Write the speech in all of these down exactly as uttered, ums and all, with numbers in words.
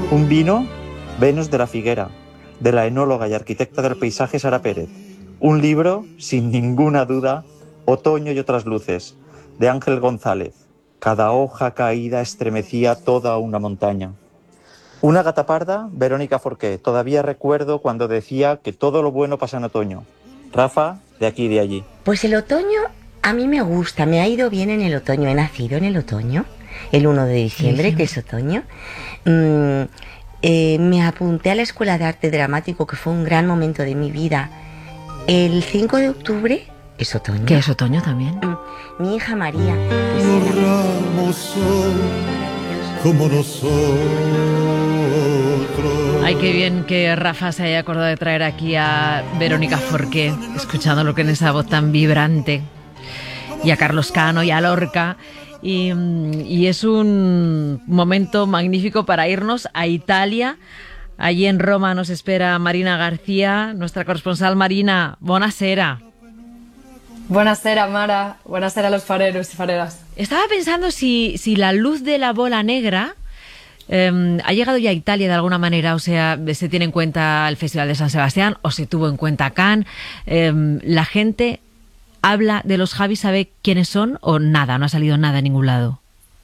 Un vino, Venus de la Figuera, de la enóloga y arquitecta del paisaje Sara Pérez. Un libro, sin ninguna duda, Otoño y otras luces, de Ángel González. Cada hoja caída estremecía toda una montaña. Una gata parda, Verónica Forqué. Todavía recuerdo cuando decía que todo lo bueno pasa en otoño. Rafa, de aquí y de allí. Pues el otoño a mí me gusta, me ha ido bien en el otoño. He nacido en el otoño, el uno de diciembre, sí, que es otoño. Mm, eh, me apunté a la Escuela de Arte Dramático, que fue un gran momento de mi vida. El cinco de octubre es otoño. ¿Qué es otoño también? Mm, mi hija María. Los ramos son como nosotros. Ay, qué bien que Rafa se haya acordado de traer aquí a Verónica Forqué, escuchando lo que en esa voz tan vibrante, y a Carlos Cano y a Lorca. Y, y es un momento magnífico para irnos a Italia. Allí en Roma nos espera Marina García, nuestra corresponsal. Marina, buonasera. Buonasera, Mara. Buonasera a los fareros y fareras. Estaba pensando si, si la luz de la bola negra eh, ha llegado ya a Italia de alguna manera, o sea, se tiene en cuenta el Festival de San Sebastián o se tuvo en cuenta Cannes. Eh, la gente habla de los Javis, ¿sabe quiénes son o nada? No ha salido nada en ningún lado.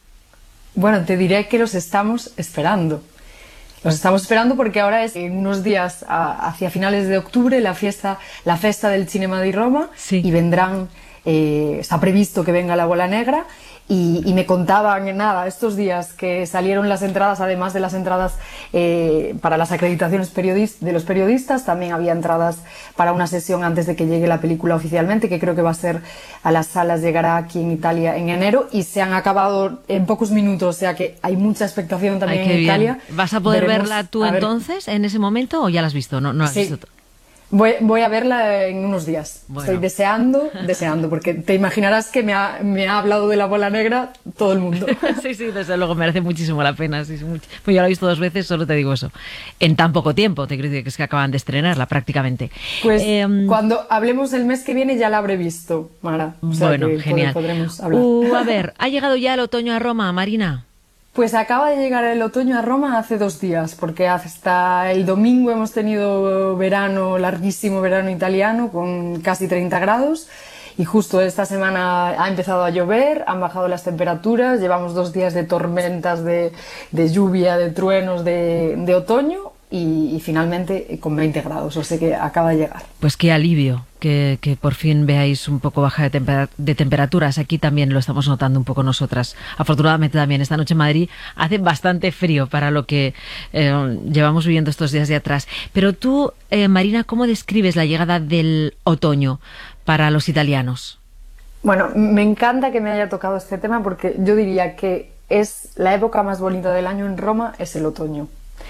Bueno, te diré que los estamos esperando. Los estamos esperando porque ahora es en unos días, a, hacia finales de octubre, la fiesta, la Festa del Cinema di Roma, sí. Y vendrán, eh, está previsto que venga la bola negra. Y, y me contaban, nada, estos días que salieron las entradas, además de las entradas eh, para las acreditaciones periodis- de los periodistas, también había entradas para una sesión antes de que llegue la película oficialmente, que creo que va a ser a las salas, llegará aquí en Italia en enero, y se han acabado en pocos minutos, o sea que hay mucha expectación también. Ay, en Italia. Bien. ¿Vas a poder Veremos, verla tú entonces, en ese momento, o ya la has visto? No, no la has sí. visto. Voy, voy a verla en unos días. Bueno. Estoy deseando, deseando, porque te imaginarás que me ha, me ha hablado de la bola negra todo el mundo. Sí, sí, desde luego, merece muchísimo la pena. Sí, mucho. Pues yo la he visto dos veces, solo te digo eso. En tan poco tiempo, te quiero decir que es que acaban de estrenarla prácticamente. Pues eh, cuando hablemos el mes que viene ya la habré visto, Mara. O sea bueno, que genial. Podremos hablar. Uh, a ver, ¿ha llegado ya el otoño a Roma, Marina? Pues acaba de llegar el otoño a Roma hace dos días, porque hasta el domingo hemos tenido verano, larguísimo verano italiano, con casi treinta grados, y justo esta semana ha empezado a llover, han bajado las temperaturas, llevamos dos días de tormentas, de, de lluvia, de truenos de, de otoño, y, y finalmente con veinte grados, o sea que acaba de llegar. Pues qué alivio que, que por fin veáis un poco baja de, temper- de temperaturas. Aquí también lo estamos notando un poco nosotras. Afortunadamente también esta noche en Madrid hace bastante frío para lo que eh, llevamos viviendo estos días de atrás. Pero tú, eh, Marina, ¿cómo describes la llegada del otoño para los italianos? Bueno, me encanta que me haya tocado este tema porque yo diría que es la época más bonita del año en Roma, es el otoño.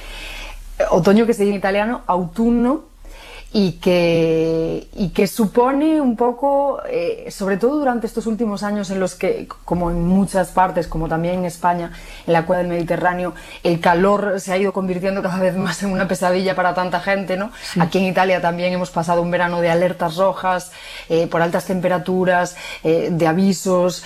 Otoño, que se dice en italiano autunno, y que, y que supone un poco, eh, sobre todo durante estos últimos años en los que, como en muchas partes, como también en España, en la cuenca del Mediterráneo, el calor se ha ido convirtiendo cada vez más en una pesadilla para tanta gente, ¿no? Sí. Aquí en Italia también hemos pasado un verano de alertas rojas, eh, por altas temperaturas, eh, de avisos,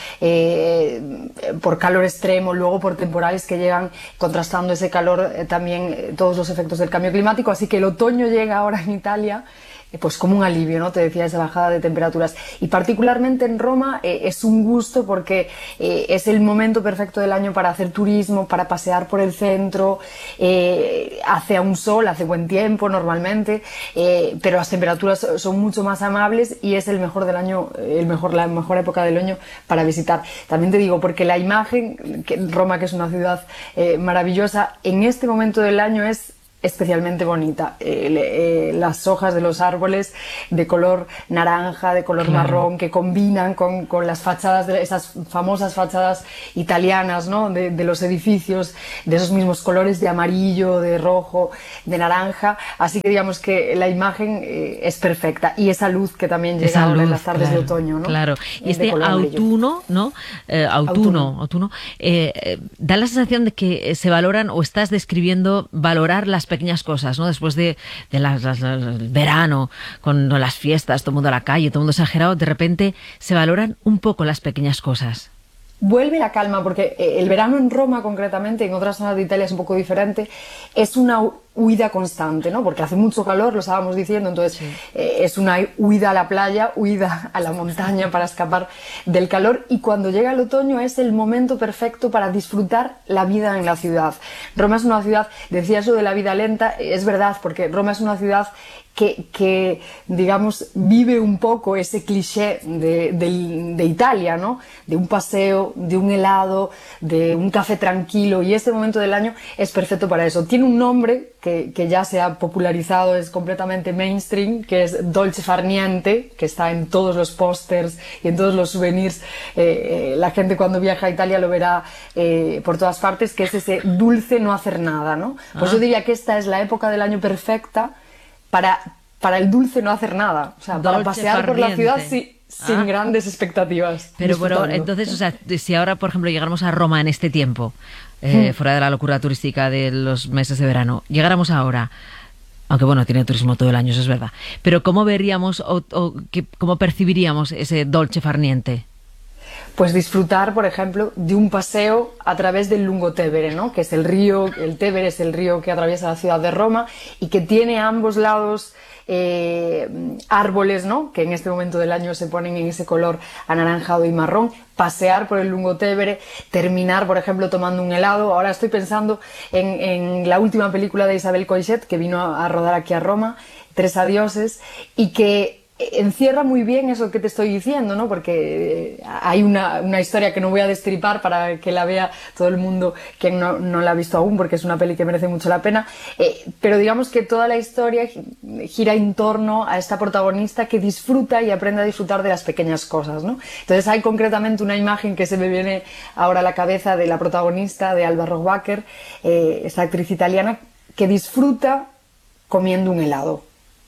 eh, por calor extremo, luego por temporales que llegan contrastando ese calor, eh, también eh, todos los efectos del cambio climático, así que el otoño llega ahora en Italia pues como un alivio, ¿no? Te decía, esa bajada de temperaturas, y particularmente en Roma eh, es un gusto porque eh, es el momento perfecto del año para hacer turismo, para pasear por el centro, eh, hace un sol, hace buen tiempo normalmente, eh, pero las temperaturas son mucho más amables y es el mejor del año, el mejor, la mejor época del año para visitar. También te digo, porque la imagen, que Roma, que es una ciudad eh, maravillosa, en este momento del año es especialmente bonita. Eh, le, eh, las hojas de los árboles de color naranja, de color claro. marrón, que combinan con, con las fachadas, de esas famosas fachadas italianas, ¿no? de, de los edificios, de esos mismos colores de amarillo, de rojo, de naranja. Así que digamos que la imagen eh, es perfecta. Y esa luz que también llega ahora en las tardes claro, de otoño, ¿no? Claro. Y este autuno, ¿no? Eh, autuno, autuno, autuno eh, eh, da la sensación de que se valoran, o estás describiendo valorar las pequeñas cosas, ¿no? Después de, de las, las, el verano, con las fiestas, todo el mundo a la calle, todo el mundo exagerado, de repente se valoran un poco las pequeñas cosas. vuelve la calma, porque el verano en Roma concretamente, en otras zonas de Italia es un poco diferente, es una huida constante, ¿no? Porque hace mucho calor, lo estábamos diciendo, entonces sí. eh, es una huida a la playa, huida a la montaña para escapar del calor, y cuando llega el otoño es el momento perfecto para disfrutar la vida en la ciudad. Roma es una ciudad, decía eso de la vida lenta, es verdad, porque Roma es una ciudad Que, que, digamos, vive un poco ese cliché de, de, de Italia, ¿no? De un paseo, de un helado, de un café tranquilo, y este momento del año es perfecto para eso. Tiene un nombre que, que ya se ha popularizado, es completamente mainstream, que es dolce far niente, que está en todos los pósters y en todos los souvenirs. Eh, eh, la gente cuando viaja a Italia lo verá eh, por todas partes, que es ese dulce no hacer nada, ¿no? Pues ah. yo diría que esta es la época del año perfecta Para, para el dulce no hacer nada, o sea, para pasear por la ciudad si, sin ah. grandes expectativas. Pero bueno, entonces, o sea, si ahora, por ejemplo, llegáramos a Roma en este tiempo, eh, hmm. fuera de la locura turística de los meses de verano, llegáramos ahora, aunque bueno, tiene turismo todo el año, eso es verdad, pero ¿cómo veríamos o, o qué, cómo percibiríamos ese dolce far niente? Pues disfrutar, por ejemplo, de un paseo a través del Lungotevere, ¿no? Que es el río, el Tevere es el río que atraviesa la ciudad de Roma y que tiene a ambos lados eh, árboles, ¿no? Que en este momento del año se ponen en ese color anaranjado y marrón. Pasear por el Lungotevere, terminar, por ejemplo, tomando un helado. Ahora estoy pensando en, en la última película de Isabel Coixet, que vino a, a rodar aquí a Roma, Tres adioses, y que encierra muy bien eso que te estoy diciendo, ¿no? Porque hay una, una historia que no voy a destripar para que la vea todo el mundo quien no, no la ha visto aún, porque es una peli que merece mucho la pena, eh, pero digamos que toda la historia gira en torno a esta protagonista que disfruta y aprende a disfrutar de las pequeñas cosas, ¿no? Entonces hay concretamente una imagen que se me viene ahora a la cabeza de la protagonista, de Alba Rohrwacher, eh, esta actriz italiana, que disfruta comiendo un helado.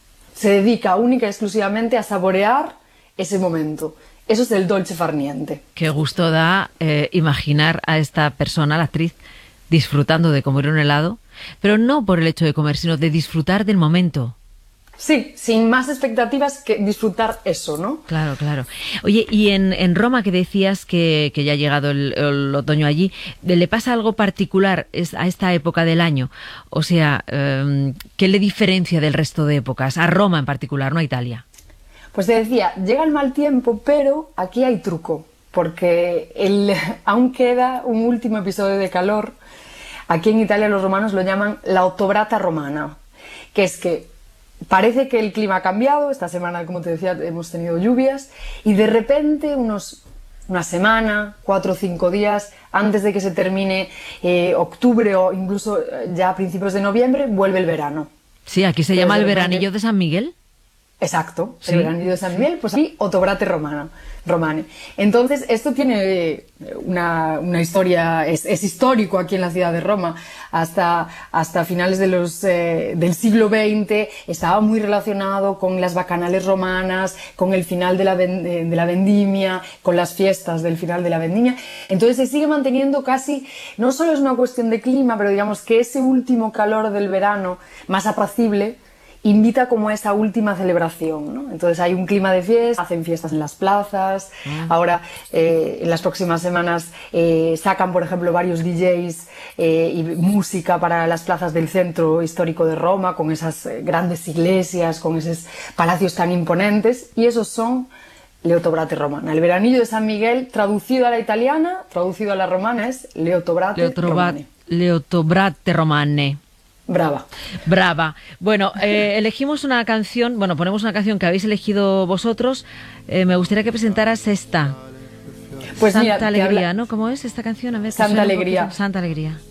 Se dedica única y exclusivamente a saborear ese momento. Eso es el dolce far niente. Qué gusto da eh, imaginar a esta persona, la actriz, disfrutando de comer un helado, pero no por el hecho de comer, sino de disfrutar del momento. Sí, sin más expectativas que disfrutar eso, ¿no? Claro, claro. Oye, y en, en Roma, que decías que, que ya ha llegado el, el otoño allí, ¿le pasa algo particular a esta época del año? O sea, eh, ¿qué le diferencia del resto de épocas? A Roma en particular, no a Italia. Pues te decía, llega el mal tiempo, pero aquí hay truco, porque el, aún queda un último episodio de calor. Aquí en Italia los romanos lo llaman la ottobrata romana, que es que parece que el clima ha cambiado. Esta semana, como te decía, hemos tenido lluvias y de repente, unos, una semana, cuatro o cinco días antes de que se termine eh, octubre o incluso ya a principios de noviembre, vuelve el verano. Sí, aquí se Pero llama el veranillo de San Miguel. Exacto, ¿Sí? El veranillo de San Miguel, pues aquí ottobrate romana, romane. Entonces, esto tiene una, una historia, es, es histórico aquí en la ciudad de Roma. Hasta, hasta finales de los, eh, del siglo veinte estaba muy relacionado con las bacanales romanas, con el final de la, de la vendimia, con las fiestas del final de la vendimia. Entonces se sigue manteniendo casi, no solo es una cuestión de clima, pero digamos que ese último calor del verano, más apacible, invita como a esa última celebración, ¿no? Entonces hay un clima de fiesta, hacen fiestas en las plazas, mm. ahora eh, en las próximas semanas eh, sacan, por ejemplo, varios D Js eh, y música para las plazas del centro histórico de Roma, con esas eh, grandes iglesias, con esos palacios tan imponentes, y esos son le ottobrate romana. El veranillo de San Miguel, traducido a la italiana, traducido a la romana, es le ottobrate romane. Le ottobrate romane. Brava. Brava. Bueno, eh, elegimos una canción, bueno, ponemos una canción que habéis elegido vosotros. Eh, me gustaría que presentaras esta. Pues Santa mira, Alegría, habla... ¿no? ¿Cómo es esta canción? A ver, Santa Alegría. Santa Alegría.